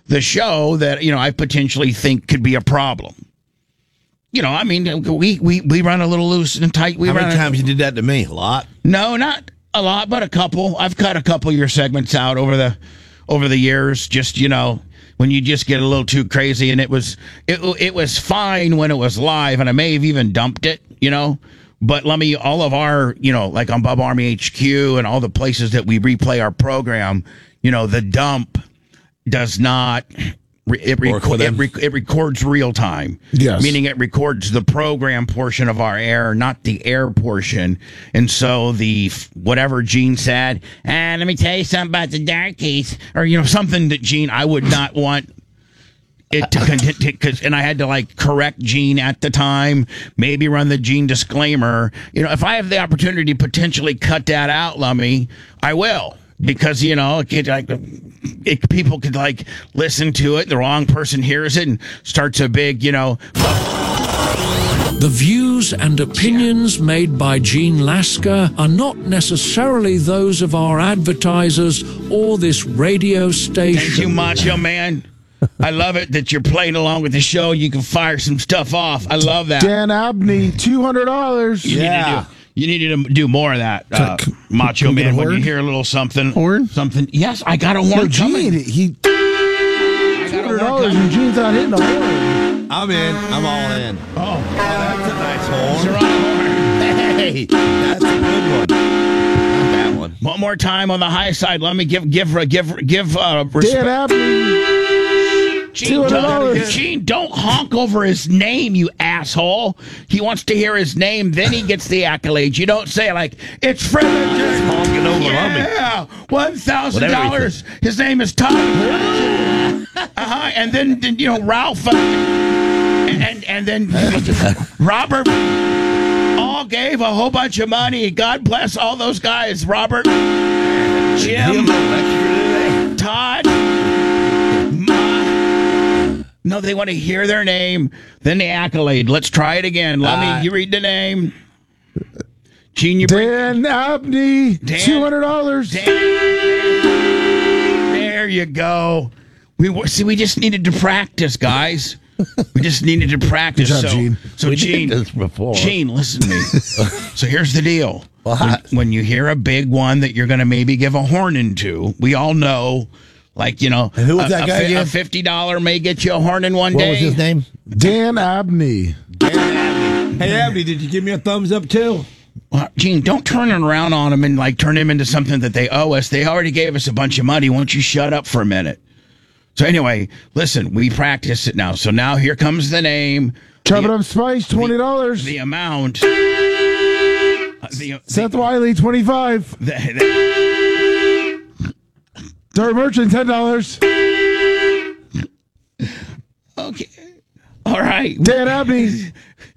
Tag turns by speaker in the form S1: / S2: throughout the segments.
S1: the show that, I potentially think could be a problem. We run a little loose and tight.
S2: How many times you did that to me? A lot?
S1: No, not a lot, but a couple. I've cut a couple of your segments out over the years. Just, when you just get a little too crazy, and it was fine when it was live, and I may have even dumped it, But all of our, like on Bubba Army HQ and all the places that we replay our program, the dump does not. It records real time.
S3: Yes.
S1: Meaning it records the program portion of our air, not the air portion. And so whatever Gene said, let me tell you something about the Darkies, or, something that Gene, I would not want it to continue, and I had to correct Gene at the time, maybe run the Gene disclaimer. If I have the opportunity to potentially cut that out, Lummy, I will. Because, people could listen to it. The wrong person hears it and starts a big,
S4: The views and opinions made by Gene Lasker are not necessarily those of our advertisers or this radio station.
S1: Thank you, Macho Man. I love it that you're playing along with the show. You can fire some stuff off. I love that.
S3: Dan Abney, $200.
S1: You need to do more of that, Macho Man. When you hear a little something, something. Yes, I got a horn coming.
S3: $200 and Gene's not hitting a horn.
S2: I'm in. I'm all in.
S1: Oh,
S2: that's a nice horn.
S1: Hey,
S2: that's a good one. Not that one.
S1: One more time on the high side. Let me give respect.
S3: Dan Abney.
S1: Gene, don't honk over his name, you asshole. He wants to hear his name, then he gets the accolades. You don't say it's Fred.
S2: Honking over
S1: yeah, $1,000. His name is Todd. And then Ralph and then Robert all gave a whole bunch of money. God bless all those guys. Robert, Jim, Todd. No, they want to hear their name, then the accolade. Let's try it again. Lummy, you read the name. Gene,
S3: Dan Abney, $200.
S1: There you go. We just needed to practice, guys. We just needed to practice.
S3: Good job, Gene.
S1: So Gene,
S2: did this before.
S1: Gene, listen to me. So here's the deal. When you hear a big one that you're going to maybe give a horn into, we all know.
S2: And who was that guy again?
S1: A $50 may get you a horn in one day.
S2: What was his name?
S3: Dan Abney.
S2: Hey, Abney, did you give me a thumbs up too?
S1: Gene, don't turn it around on them and turn him into something that they owe us. They already gave us a bunch of money. Won't you shut up for a minute? So anyway, listen, we practice it now. So now here comes the name.
S3: Chop it up spice, $20.
S1: The amount.
S3: Seth Wiley, $25. Dirt Merchant, $10.
S1: Okay. All right.
S3: Dan Abney,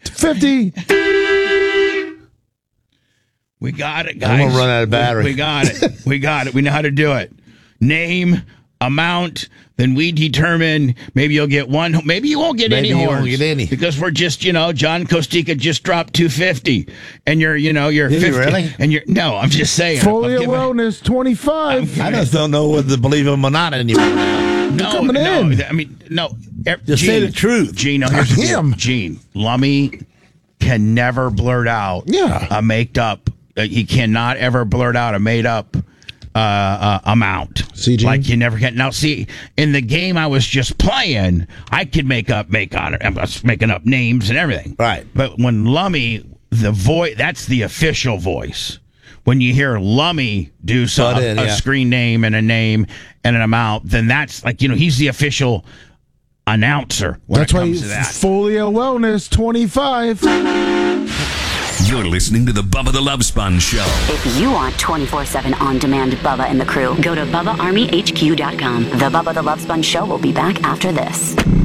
S3: $50.
S1: We got it, guys.
S2: I'm going to run out of battery.
S1: We got it. We got it. We know how to do it. Name, amount, then we determine maybe you'll get one. Maybe you won't get any horns.
S2: Won't get any.
S1: Because we're just, John Costica just dropped $250. And you're
S2: Did
S1: 50.
S2: He really?
S1: And no, I'm just saying.
S3: Folio Wellness, $25.
S2: I just don't know whether to believe him or not anymore now.
S1: No.
S2: Just say the truth.
S1: Gene, no, here's the deal. Gene, Lummy can never blurt out a made up. He cannot ever blurt out a made up amount.
S3: See, Gene?
S1: Like you never can. Now, see, in the game I was just playing, I could make on it. I was making up names and everything.
S2: Right.
S1: But when Lummy, the voice, that's the official voice. When you hear Lummy do a screen name and a name and an amount, then that's he's the official announcer.
S3: That's why Folio Wellness, $25.
S5: You're listening to the Bubba the Love Sponge Show.
S6: If you want 24/7 on-demand Bubba and the crew, go to BubbaArmyHQ.com. The Bubba the Love Sponge Show will be back after this.